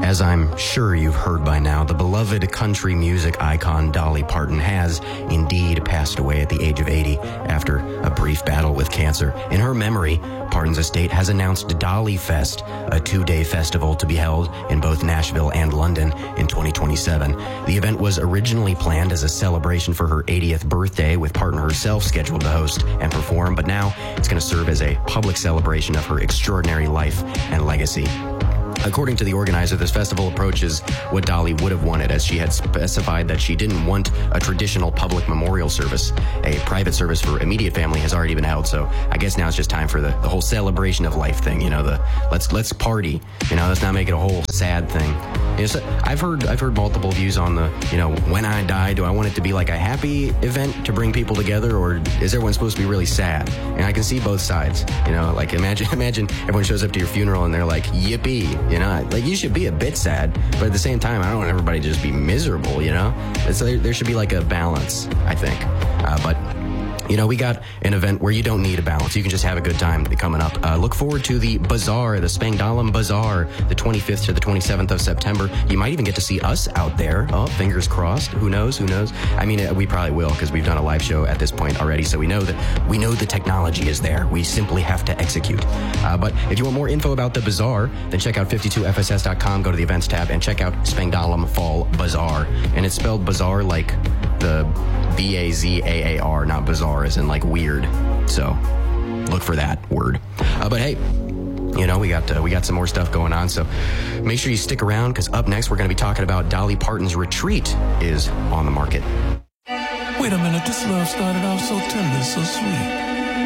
As I'm sure you've heard by now, the beloved country music icon Dolly Parton has indeed passed away at the age of 80 after a brief battle with cancer. In her memory, Parton's estate has announced Dolly Fest, a 2-day festival to be held in both Nashville and London in 2027. The event was originally planned as a celebration for her 80th birthday, with Parton herself scheduled to host and perform, but now it's going to serve as a public celebration of her extraordinary life and legacy. According to the organizer, this festival approaches what Dolly would have wanted, as she had specified that she didn't want a traditional public memorial service. A private service for immediate family has already been held, so I guess now it's just time for the whole celebration of life thing, you know, the let's party, you know, let's not make it a whole sad thing. You know, so I've heard multiple views on the, you know, when I die, do I want it to be like a happy event to bring people together, or is everyone supposed to be really sad? And I can see both sides, you know, like imagine everyone shows up to your funeral and they're like, yippee. You know, like, you should be a bit sad, but at the same time, I don't want everybody to just be miserable, you know? There should be like a balance, I think. But, you know, we got an event where you don't need a balance. You can just have a good time coming up. Look forward to the Bazaar, the Spangdahlem Bazaar, the 25th to the 27th of September. You might even get to see us out there. Oh, fingers crossed. Who knows? I mean, we probably will, because we've done a live show at this point already, so we know the technology is there. We simply have to execute. But if you want more info about the Bazaar, then check out 52fss.com, go to the events tab, and check out Spangdahlem Fall Bazaar. And it's spelled Bazaar like the Bazaar, not bizarre as in like weird. So look for that word. But hey, you know, we got some more stuff going on, so make sure you stick around, because up next we're going to be talking about Dolly Parton's Retreat is on the market. Wait a minute, this love started off so tender, so sweet.